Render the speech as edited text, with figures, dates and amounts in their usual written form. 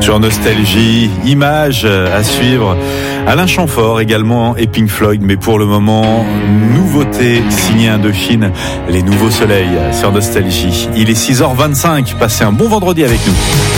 Sur Nostalgie, images à suivre. Alain Chamfort également et Pink Floyd, mais pour le moment, nouveauté signée Indochine, les nouveaux soleils sur Nostalgie. Il est 6h25, passez un bon vendredi avec nous.